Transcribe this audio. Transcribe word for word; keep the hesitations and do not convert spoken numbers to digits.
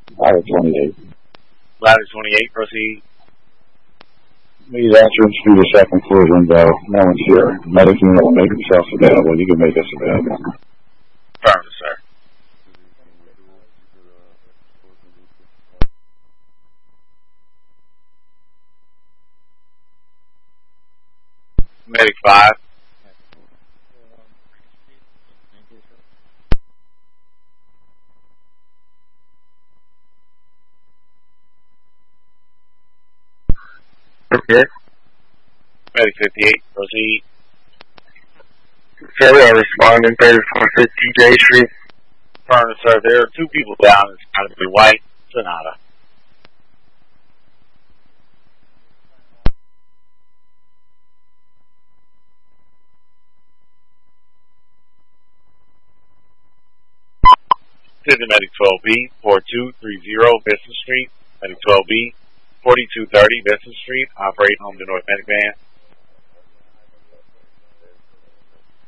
Ladder twenty-eight. Ladder twenty-eight, proceed. Please answer and through the second floor window. No one's here. Medic unit will make themselves available. You can make us available. Affirmative, sir. Medic five. Okay. Medic fifty-eight, proceed. Sir, I respond in thirty-four fifty J Street. Affirmative, sir. There are two people down. It's got to be white Sonata. To the Medic twelve B, four two three zero Business Street. Medic twelve B, forty-two thirty Business Street. Operate home to North Medic Van.